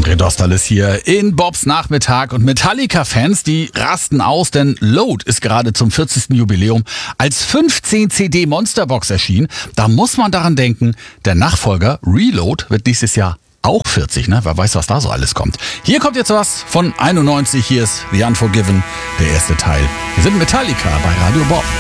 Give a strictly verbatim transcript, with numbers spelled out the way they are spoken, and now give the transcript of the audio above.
André Dostal hier in Bobs Nachmittag und Metallica-Fans, die rasten aus, denn Load ist gerade zum vierzigsten Jubiläum als fünfzehn C D Monsterbox erschienen. Da muss man daran denken, der Nachfolger Reload wird dieses Jahr auch vierzig, ne? Wer weiß, was da so alles kommt. Hier kommt jetzt was von einundneunzig, hier ist The Unforgiven, der erste Teil. Wir sind Metallica bei Radio Bob.